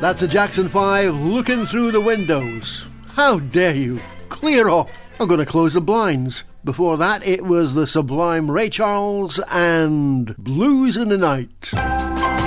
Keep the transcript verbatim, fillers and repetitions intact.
That's a Jackson five, Looking Through the Windows. How dare you? Clear off. I'm going to close the blinds. Before that, it was the sublime Ray Charles and Blues in the Night.